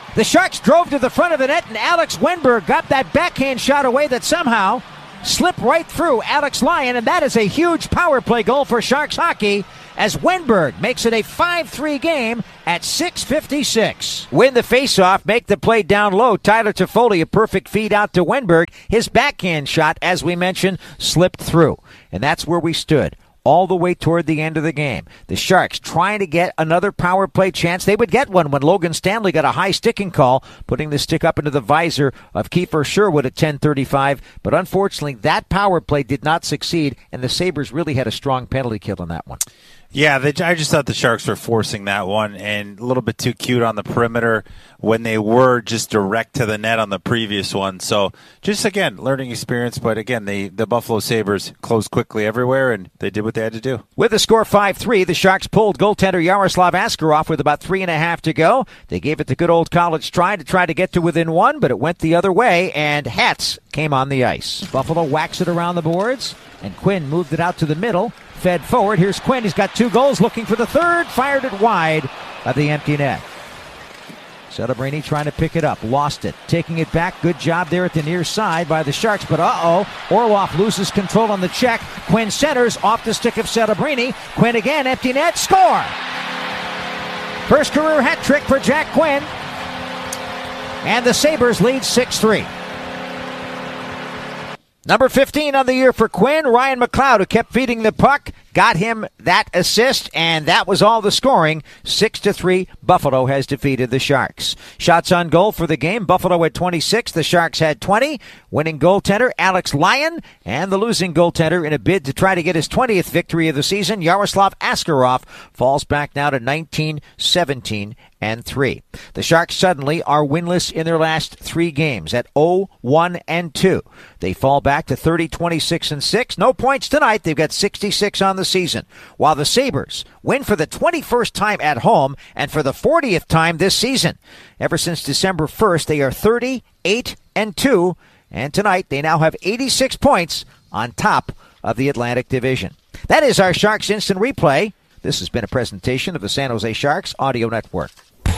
The Sharks drove to the front of the net, and Alex Wennberg got that backhand shot away that somehow slipped right through Alex Lyon, and that is a huge power play goal for Sharks hockey as Wennberg makes it a five three game at six fifty-six. Win the faceoff, make the play down low. Tyler Toffoli, a perfect feed out to Wennberg. His backhand shot, as we mentioned, slipped through, and that's where we stood all the way toward the end of the game. The Sharks trying to get another power play chance. They would get one when Logan Stanley got a high sticking call, putting the stick up into the visor of Kiefer Sherwood at ten thirty-five. But unfortunately, that power play did not succeed, and the Sabres really had a strong penalty kill on that one. Yeah, they, I just thought the Sharks were forcing that one and a little bit too cute on the perimeter when they were just direct to the net on the previous one. So just, again, learning experience. But, again, they, the Buffalo Sabres closed quickly everywhere, and they did what they had to do. With the score five three, the Sharks pulled goaltender Yaroslav Askarov with about three and a half to go. They gave it the good old college try to try to get to within one, but it went the other way, and Hatz came on the ice. Buffalo whacks it around the boards, and Quinn moved it out to the middle. Fed forward. Here's Quinn. He's got two goals, looking for the third. Fired it wide of the empty net. Celebrini trying to pick it up. Lost it. Taking it back. Good job there at the near side by the Sharks. But uh-oh. Orlov loses control on the check. Quinn centers off the stick of Celebrini. Quinn again. Empty net. Score! First career hat trick for Jack Quinn. And the Sabres lead six three. Number fifteen on the year for Quinn, Ryan McLeod, who kept feeding the puck, got him that assist, and that was all the scoring. Six to three, Buffalo has defeated the Sharks. Shots on goal for the game, Buffalo had twenty-six, the Sharks had twenty. Winning goaltender, Alex Lyon, and the losing goaltender in a bid to try to get his twentieth victory of the season, Yaroslav Askarov, falls back now to nineteen, seventeen, and three. The Sharks suddenly are winless in their last three games at oh, one, and two. They fall back to thirty, twenty-six, and six. No points tonight. They've got sixty-six on the season. While the Sabres win for the twenty-first time at home and for the fortieth time this season. Ever since December first, they are thirty-eight and two. And tonight, they now have eighty-six points on top of the Atlantic Division. That is our Sharks Instant Replay. This has been a presentation of the San Jose Sharks Audio Network.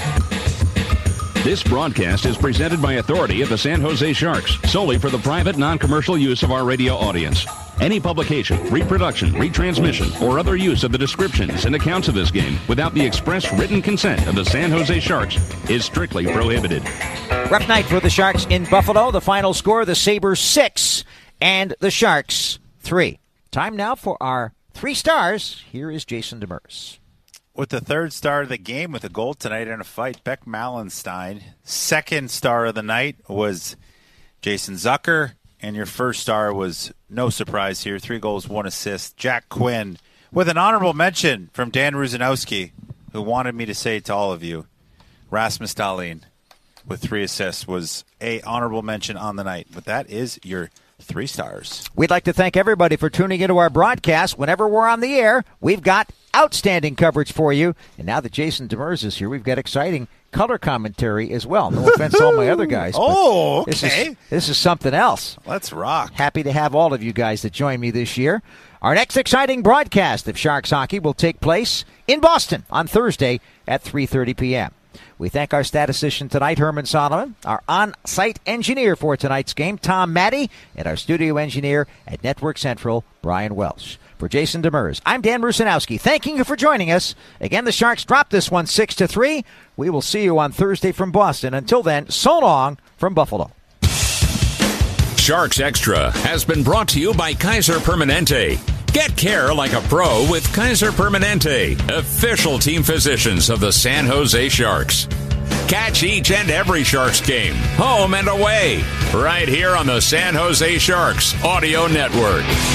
This broadcast is presented by authority of the San Jose Sharks, solely for the private, non-commercial use of our radio audience. Any publication, reproduction, retransmission, or other use of the descriptions and accounts of this game without the express written consent of the San Jose Sharks is strictly prohibited. Rough night for the Sharks in Buffalo. The final score, the Sabres six and the Sharks three. Time now for our three stars. Here is Jason Demers. With the third star of the game with a goal tonight in a fight, Beck Malenstein. Second star of the night was Jason Zucker. And your first star was, no surprise here, three goals, one assist, Jack Quinn. With an honorable mention from Dan Ruzanowski, who wanted me to say to all of you, Rasmus Dahlin with three assists was a honorable mention on the night. But that is your three stars. We'd like to thank everybody for tuning into our broadcast. Whenever we're on the air, we've got outstanding coverage for you. And now that Jason Demers is here, we've got exciting color commentary as well. No offense to all my other guys. Oh, okay. This is, this is something else. Let's rock. Happy to have all of you guys that join me this year. Our next exciting broadcast of Sharks hockey will take place in Boston on Thursday at three thirty p.m. We thank our statistician tonight, Herman Solomon, our on-site engineer for tonight's game, Tom Maddie, and our studio engineer at Network Central, Brian Welsh. For Jason Demers, I'm Dan Rusanowski, thanking you for joining us. Again, the Sharks dropped this one six to three. We will see you on Thursday from Boston. Until then, so long from Buffalo. Sharks Extra has been brought to you by Kaiser Permanente. Get care like a pro with Kaiser Permanente, official team physicians of the San Jose Sharks. Catch each and every Sharks game, home and away, right here on the San Jose Sharks Audio Network.